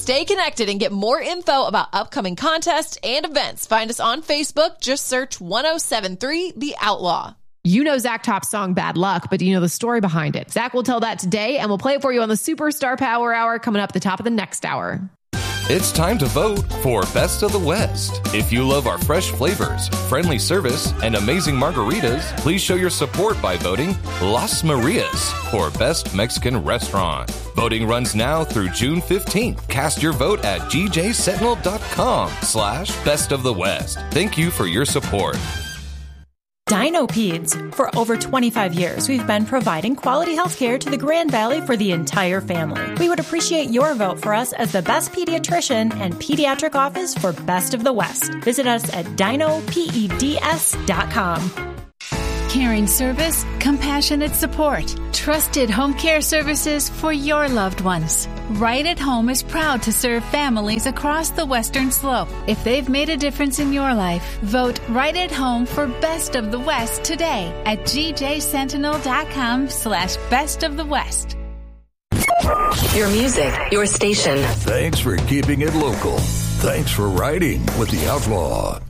Stay connected and get more info about upcoming contests and events. Find us on Facebook. Just search 1073 The Outlaw. You know Zach Top's song Bad Luck, but do you know the story behind it? Zach will tell that today, and we'll play it for you on the Superstar Power Hour coming up at the top of the next hour. It's time to vote for Best of the West. If you love our fresh flavors, friendly service, and amazing margaritas, please show your support by voting Las Marias for Best Mexican Restaurant. Voting runs now through June 15th. Cast your vote at gjsentinel.com/Best of the West. Thank you for your support. DinoPeds. For over 25 years, we've been providing quality healthcare to the Grand Valley for the entire family. We would appreciate your vote for us as the best pediatrician and pediatric office for Best of the West. Visit us at dinopeds.com. Caring service, compassionate support, trusted home care services for your loved ones. Right at Home is proud to serve families across the Western Slope. If they've made a difference in your life, vote Right at Home for Best of the West today at gjsentinel.com/Best of the West. Your music, your station. Thanks for keeping it local. Thanks for riding with the Outlaw.